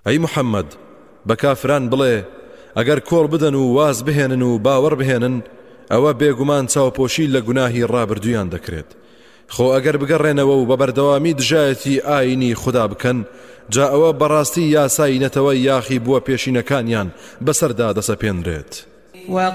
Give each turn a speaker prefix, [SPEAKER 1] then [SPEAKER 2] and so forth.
[SPEAKER 1] ئەی محەممەد بە کافران بڵێ ئەگەر کۆڵ بدەن و واز بهێنن و باوەڕ بهێنن ئەوە بێگومان چاوپۆشی لە گوناهی ڕابردویان دەکرێت. خۆ ئەگەر بگەڕێنەوە و بە بەردەوامی دژایەتی ئاینی خوددا بکەن جا ئەوە بەڕاستی یاسای نەتەوە یاخی بووە پێشینەکانیان بەسەردا دەسەپێنرێت.